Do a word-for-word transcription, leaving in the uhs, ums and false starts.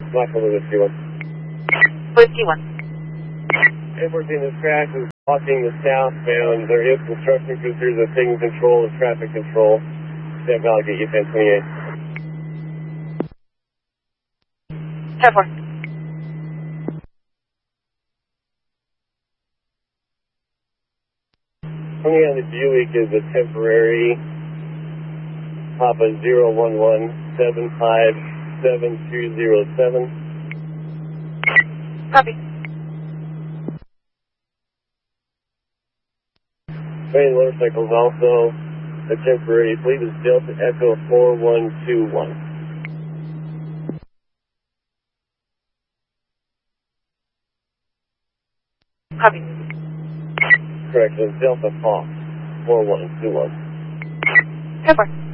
Michael Whiskey one. Whiskey one. Airport team, this crash is blocking the southbound. There is construction crews here that are taking control of traffic control. San Valley, get you ten twenty-eight. ten four. Coming on the Buick is a temporary Papa zero one one seven five seven two zero seven. Copy. Train motorcycle is also a temporary. I believe it's Delta Echo four one two one. Copy. Correction, Delta Fox four one two one. ten four.